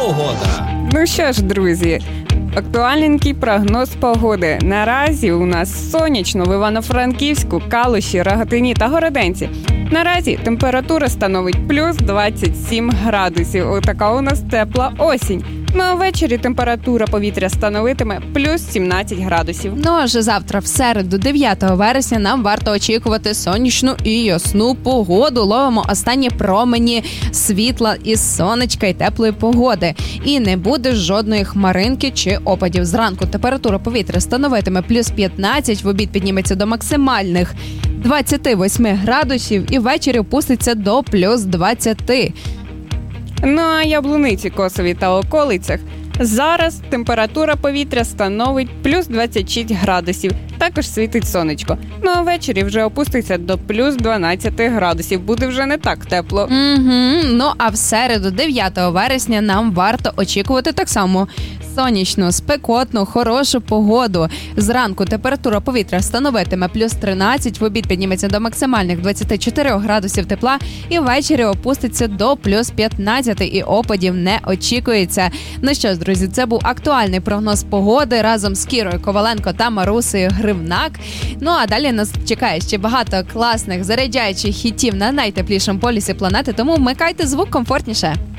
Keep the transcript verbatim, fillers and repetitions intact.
погода. Ну що ж, друзі, актуальненький прогноз погоди. Наразі у нас сонячно в Івано-Франківську, Калуші, Рогатині та Городенці. Наразі температура становить плюс двадцять сім градусів. Отака у нас тепла осінь. Ну а ввечері температура повітря становитиме плюс сімнадцять градусів. Ну а вже завтра, в середу, дев'ятого вересня, нам варто очікувати сонячну і ясну погоду. Ловимо останні промені світла із сонечка і теплої погоди. І не буде жодної хмаринки чи опадів. Зранку температура повітря становитиме плюс п'ятнадцять, в обід підніметься до максимальних двадцять вісім градусів і ввечері опуститься до плюс двадцять. Ну а Яблуниці, Косові та околицях зараз температура повітря становить плюс двадцять шість градусів. Також світить сонечко. Ну а ввечері вже опуститься до плюс дванадцять градусів. Буде вже не так тепло. Угу. Ну а в середу, дев'ятого вересня, нам варто очікувати так само сонячну, спекотну, хорошу погоду. Зранку температура повітря становитиме плюс тринадцять, в обід підніметься до максимальних двадцять чотири градусів тепла і ввечері опуститься до плюс п'ятнадцять і опадів не очікується. Ну що ж, друзі, це був актуальний прогноз погоди разом з Кірою Коваленко та Марусею Гривнак. Ну а далі нас чекає ще багато класних заряджаючих хітів на найтеплішому полюсі планети, тому вмикайте звук комфортніше.